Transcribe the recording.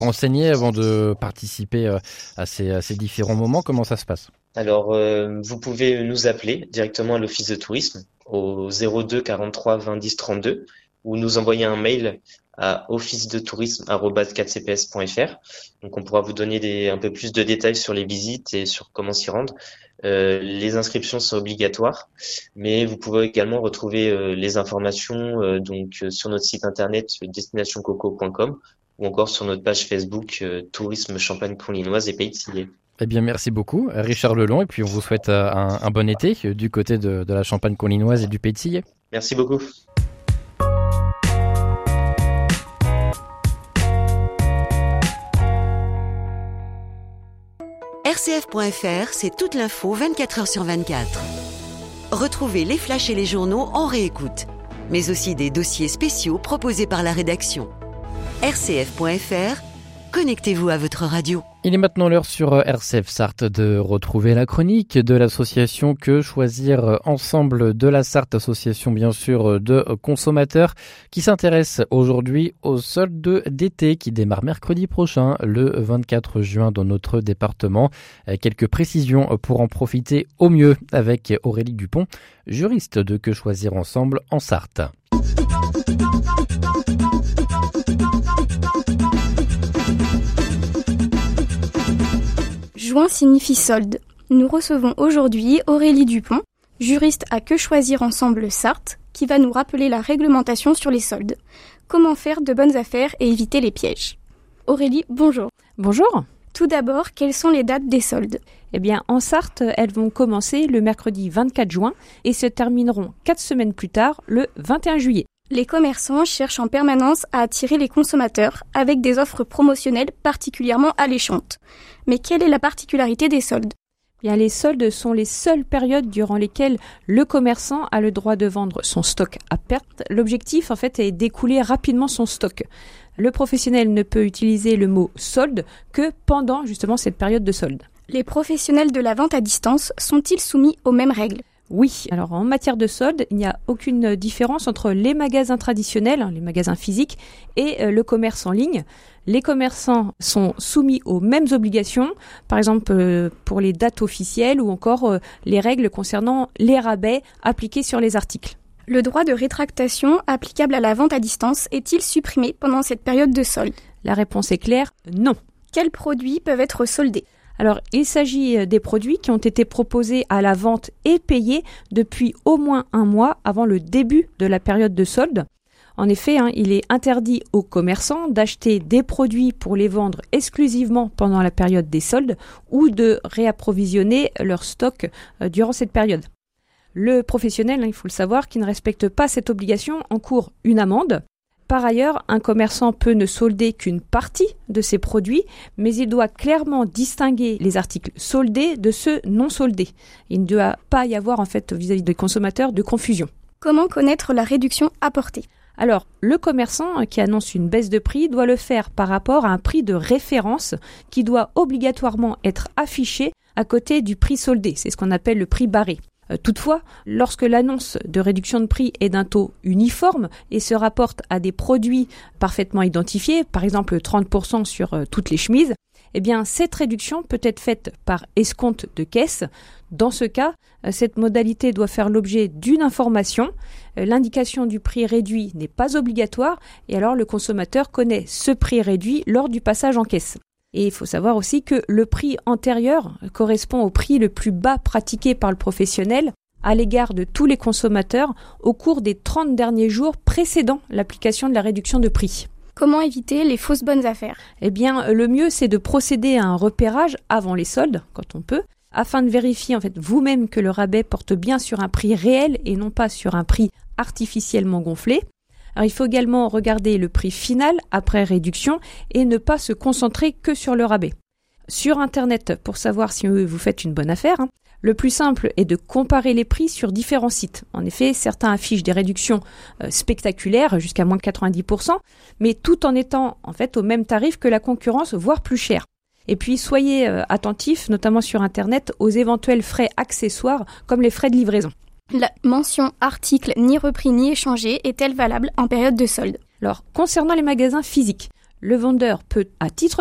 renseigner avant de participer à ces différents moments? Comment ça se passe? Alors, vous pouvez nous appeler directement à l'Office de tourisme au 02 43 20 10 32 ou nous envoyer un mail à officedetourisme@4cps.fr. Donc, on pourra vous donner un peu plus de détails sur les visites et sur comment s'y rendre. Les inscriptions sont obligatoires, mais vous pouvez également retrouver les informations sur notre site internet destinationcoco.com ou encore sur notre page Facebook Tourisme Champagne Conlinoise et Pays de Sillé. Eh bien, merci beaucoup, Richard Lelon, et puis on vous souhaite un bon été du côté de la Champagne Conlinoise et du Pays de Sillé. Merci beaucoup. RCF.fr, c'est toute l'info 24h sur 24. Retrouvez les flashs et les journaux en réécoute, mais aussi des dossiers spéciaux proposés par la rédaction. RCF.fr, connectez-vous à votre radio. Il est maintenant l'heure sur RCF Sarthe de retrouver la chronique de l'association Que Choisir Ensemble de la Sarthe, association bien sûr de consommateurs qui s'intéresse aujourd'hui aux soldes d'été qui démarrent mercredi prochain, le 24 juin dans notre département. Quelques précisions pour en profiter au mieux avec Aurélie Dupont, juriste de Que Choisir Ensemble en Sarthe. Juin signifie solde. Nous recevons aujourd'hui Aurélie Dupont, juriste à Que Choisir Ensemble Sarthe, qui va nous rappeler la réglementation sur les soldes. Comment faire de bonnes affaires et éviter les pièges. Aurélie, bonjour. Bonjour. Tout d'abord, quelles sont les dates des soldes ? Eh bien, en Sarthe, elles vont commencer le mercredi 24 juin et se termineront 4 semaines plus tard, le 21 juillet. Les commerçants cherchent en permanence à attirer les consommateurs avec des offres promotionnelles particulièrement alléchantes. Mais quelle est la particularité des soldes ? Bien, les soldes sont les seules périodes durant lesquelles le commerçant a le droit de vendre son stock à perte. L'objectif, en fait, est d'écouler rapidement son stock. Le professionnel ne peut utiliser le mot solde que pendant justement cette période de solde. Les professionnels de la vente à distance sont-ils soumis aux mêmes règles ? Oui, alors en matière de solde, il n'y a aucune différence entre les magasins traditionnels, les magasins physiques, et le commerce en ligne. Les commerçants sont soumis aux mêmes obligations, par exemple pour les dates officielles ou encore les règles concernant les rabais appliqués sur les articles. Le droit de rétractation applicable à la vente à distance est-il supprimé pendant cette période de solde ? La réponse est claire, non. Quels produits peuvent être soldés ? Alors, il s'agit des produits qui ont été proposés à la vente et payés depuis au moins un mois avant le début de la période de solde. En effet, il est interdit aux commerçants d'acheter des produits pour les vendre exclusivement pendant la période des soldes ou de réapprovisionner leur stock durant cette période. Le professionnel, il faut le savoir, qui ne respecte pas cette obligation encourt une amende. Par ailleurs, un commerçant peut ne solder qu'une partie de ses produits, mais il doit clairement distinguer les articles soldés de ceux non soldés. Il ne doit pas y avoir, en fait, vis-à-vis des consommateurs, de confusion. Comment connaître la réduction apportée ? Alors, le commerçant qui annonce une baisse de prix doit le faire par rapport à un prix de référence qui doit obligatoirement être affiché à côté du prix soldé. C'est ce qu'on appelle le prix barré. Toutefois, lorsque l'annonce de réduction de prix est d'un taux uniforme et se rapporte à des produits parfaitement identifiés, par exemple 30% sur toutes les chemises, eh bien cette réduction peut être faite par escompte de caisse. Dans ce cas, cette modalité doit faire l'objet d'une information. L'indication du prix réduit n'est pas obligatoire et alors le consommateur connaît ce prix réduit lors du passage en caisse. Et il faut savoir aussi que le prix antérieur correspond au prix le plus bas pratiqué par le professionnel à l'égard de tous les consommateurs au cours des 30 derniers jours précédant l'application de la réduction de prix. Comment éviter les fausses bonnes affaires ? Eh bien, le mieux, c'est de procéder à un repérage avant les soldes, quand on peut, afin de vérifier en fait vous-même que le rabais porte bien sur un prix réel et non pas sur un prix artificiellement gonflé. Alors, il faut également regarder le prix final après réduction et ne pas se concentrer que sur le rabais. Sur Internet, pour savoir si vous faites une bonne affaire, le plus simple est de comparer les prix sur différents sites. En effet, certains affichent des réductions spectaculaires, jusqu'à moins de 90%, mais tout en étant en fait au même tarif que la concurrence, voire plus cher. Et puis, soyez attentifs, notamment sur Internet, aux éventuels frais accessoires comme les frais de livraison. La mention article ni repris ni échangé est-elle valable en période de solde ? Alors, concernant les magasins physiques, le vendeur peut, à titre